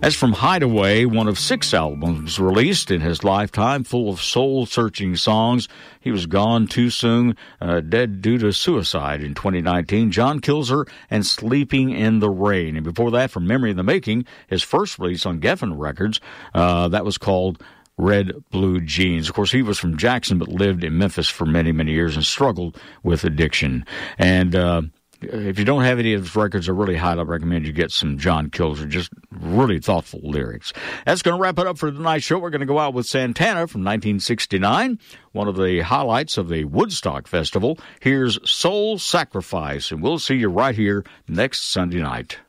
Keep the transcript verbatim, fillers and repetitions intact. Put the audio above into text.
That's from Hideaway, one of six albums released in his lifetime, full of soul-searching songs. He was gone too soon, uh, dead due to suicide in twenty nineteen. John Kilzer and Sleeping in the Rain. And before that, from Memory in the Making, his first release on Geffen Records, uh, that was called Red Blue Jeans. Of course, he was from Jackson, but lived in Memphis for many, many years and struggled with addiction. And, uh, if you don't have any of his records, I really highly recommend you get some John Kilzer, just really thoughtful lyrics. That's going to wrap it up for tonight's show. We're going to go out with Santana from nineteen sixty-nine, one of the highlights of the Woodstock Festival. Here's Soul Sacrifice, and we'll see you right here next Sunday night.